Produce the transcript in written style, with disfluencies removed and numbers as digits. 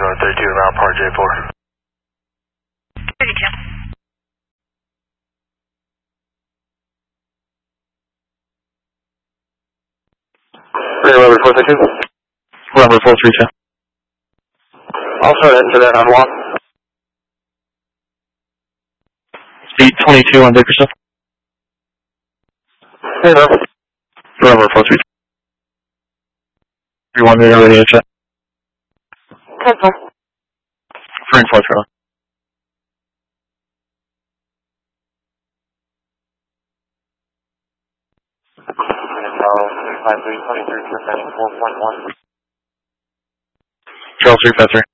32 Mount Park J4. 32. Runway 432. Runway 432. I'll start into that on walk. Speed 22 on Bakersfield. Hey, bro. Runway 432. 31 meter radio check. Cancel. Frame 4 throw. Charles 353.